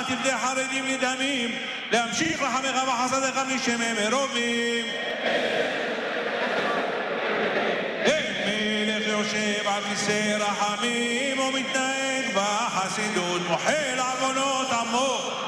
תפדה חרדים נדהמים, להמשיך רחמך וחסדיך משמי מרובים. מלך יושב על כיסא רחמים ומתנהג בחסידות, מוחל עוונות עמו